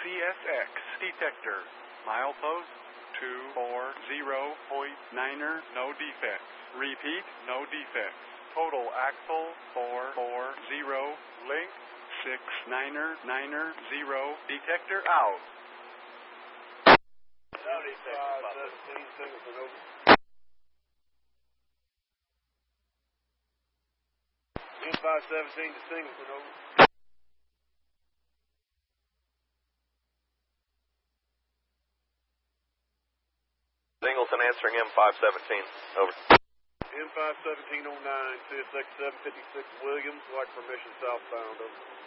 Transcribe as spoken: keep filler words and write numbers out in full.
S X detector. Milepost two four zero point niner, no defects. Repeat, no defects. Total axle four four zero, link six niner niner zero, detector out. M five seventeen to Singleton, over. Singleton answering M five seventeen, over. M five seventeen oh nine, C S X seven fifty-six Williams, like permission southbound, over.